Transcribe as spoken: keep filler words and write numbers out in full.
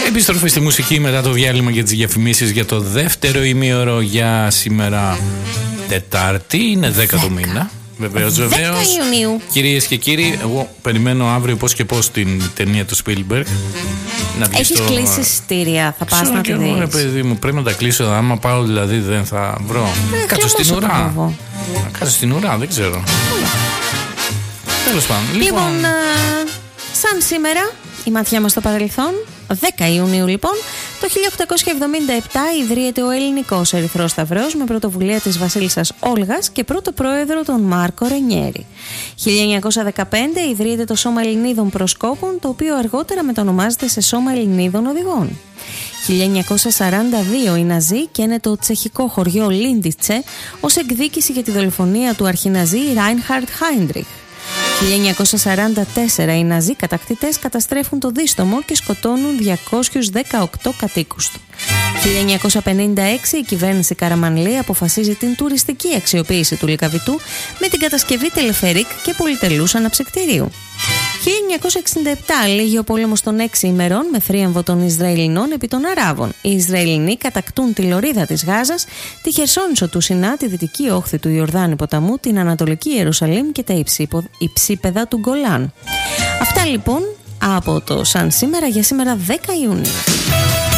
Επιστροφή στη μουσική μετά το διάλειμμα για τις διαφημίσεις για το δεύτερο ημίωρο για σήμερα Τετάρτη. Είναι δέκα του μήνα. Βεβαίως, βεβαίως. Κυρίες και κύριοι, εγώ περιμένω αύριο πώς και πώς την ταινία του Spielberg. Έχεις στο... κλείσει εισιτήρια, θα πας να τη δεις? Ρε παιδί μου, πρέπει να τα κλείσω. Άμα πάω δηλαδή δεν θα βρω. Ε, κάτσω στην ουρά. Να κάτσω στην ουρά, δεν ξέρω. Τέλος πάντων. Λοιπόν, λοιπόν α, σαν σήμερα, η ματιά μας στο παρελθόν, δέκα Ιουνίου λοιπόν, το χίλια οκτακόσια εβδομήντα επτά ιδρύεται ο Ελληνικός Ερυθρός Σταυρός με πρωτοβουλία της βασίλισσας Όλγας και πρώτο πρόεδρο τον Μάρκο Ρενιέρη. χίλια εννιακόσια δεκαπέντε ιδρύεται το Σώμα Ελληνίδων Προσκόπων, το οποίο αργότερα μετονομάζεται σε Σώμα Ελληνίδων Οδηγών. χίλια εννιακόσια σαράντα δύο οι Ναζί καίνε το τσεχικό χωριό Λίντιτσε ως εκδίκηση για τη δολοφονία του αρχιναζί Ράινχαρντ Χάιντριχ. χίλια εννιακόσια σαράντα τέσσερα οι Ναζί κατακτητές καταστρέφουν το Δίστομο και σκοτώνουν διακόσιους δεκαοκτώ κατοίκους του. χίλια εννιακόσια πενήντα έξι η κυβέρνηση Καραμανλή αποφασίζει την τουριστική αξιοποίηση του Λυκαβητού με την κατασκευή τελεφερίκ και πολυτελούς αναψυκτηρίου. χίλια εννιακόσια εξήντα επτά λύγει ο πόλεμος των έξι ημερών με θρίαμβο των Ισραηλινών επί των Αράβων. Οι Ισραηλινοί κατακτούν τη λωρίδα της Γάζας, τη Χερσόνησο του Σινά, τη δυτική όχθη του Ιορδάνη ποταμού, την Ανατολική Ιερουσαλήμ και τα υψίπεδα του Γκολάν. Αυτά λοιπόν από το σαν σήμερα για σήμερα δέκα Ιουνίου.